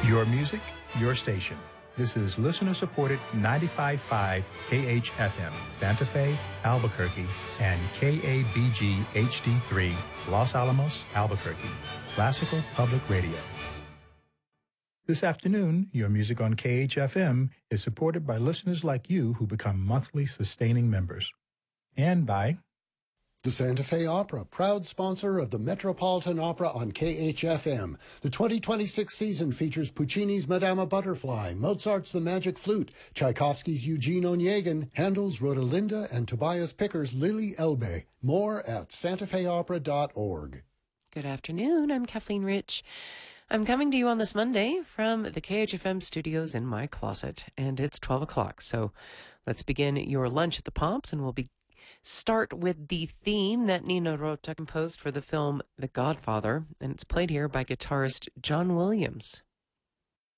Your music, your station. This is listener-supported 95.5 KHFM, Santa Fe, Albuquerque, and KABG HD3, Los Alamos, Albuquerque, Classical Public Radio. This afternoon, Your Music on KHFM is supported by listeners like you who become monthly sustaining members. And by the Santa Fe Opera, proud sponsor of the Metropolitan Opera on KHFM. The 2026 season features Puccini's Madama Butterfly, Mozart's The Magic Flute, Tchaikovsky's Eugene Onegin, Handel's Rodelinda, and Tobias Picker's Lily Elbe. More at santafeopera.org. Good afternoon. I'm Kathleen Rich. I'm coming to you on this Monday from the KHFM studios in my closet, and it's 12 o'clock. So let's begin your lunch at the Pops, and we'll start with the theme that Nino Rota composed for the film The Godfather, and it's played here by guitarist John Williams.